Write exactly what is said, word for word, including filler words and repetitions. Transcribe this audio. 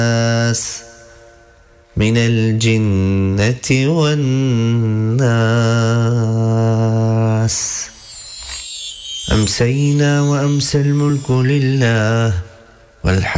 الناس من الجنة والناس. أمسينا وأمسى الملك لله والحمد